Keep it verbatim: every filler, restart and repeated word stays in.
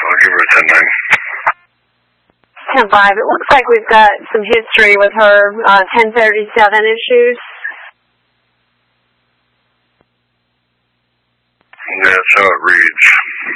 I'll give her a ten nine. ten five. It looks like we've got some history with her uh, ten thirty-seven issues. Yeah, that's how it reads.